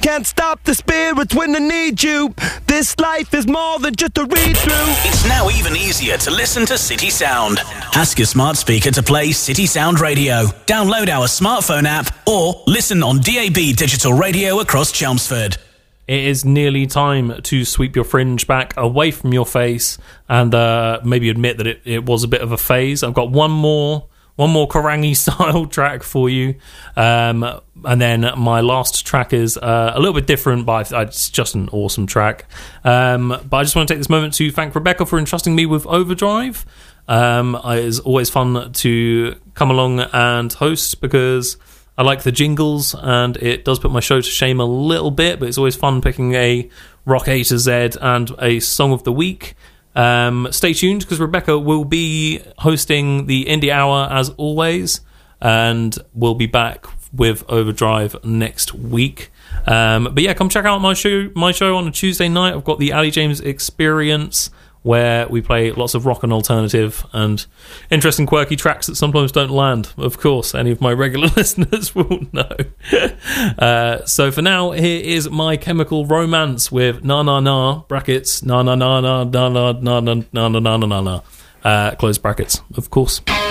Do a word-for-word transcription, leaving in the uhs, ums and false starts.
can't stop the spirits when they need you. This life is more than just a read-through. It's now even easier to listen to City Sound. Ask your smart speaker to play City Sound Radio. Download our smartphone app or listen on D A B digital radio across Chelmsford. It is nearly time to sweep your fringe back away from your face and uh, maybe admit that it, it was a bit of a phase. I've got one more one more Karangi style track for you, um, and then my last track is uh, a little bit different, but it's just an awesome track. Um, but I just want to take this moment to thank Rebecca for entrusting me with Overdrive. Um, it's always fun to come along and host because I like the jingles, and it does put my show to shame a little bit, but it's always fun picking a rock A to Z and a song of the week. Um, stay tuned, because Rebecca will be hosting the Indie Hour as always, and we'll be back with Overdrive next week. Um, but yeah, come check out my show, my show on a Tuesday night. I've got the Ali James Experience, where we play lots of rock and alternative and interesting quirky tracks that sometimes don't land. Of course, any of my regular listeners will know. uh, so for now, here is My Chemical Romance with Na Na Na, brackets, Na Na Na Na Na Na Na Na Na Na Na Na Na, uh, close brackets, of course.